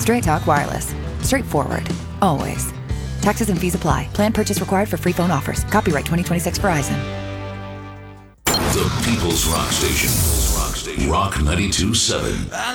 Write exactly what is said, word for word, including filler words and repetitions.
Straight Talk Wireless. Straightforward. Always. Taxes and fees apply. Plan purchase required for free phone offers. Copyright twenty twenty-six Verizon. The People's Rock Station. Rock ninety-two point seven.